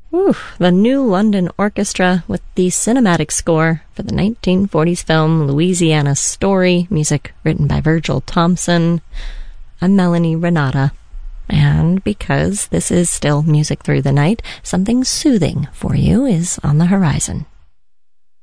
The New London Orchestra with the cinematic score for the 1940s film Louisiana Story, music written by Virgil Thompson. I'm Melanie Renata, and because this is still Music Through the Night, something soothing for you is on the horizon.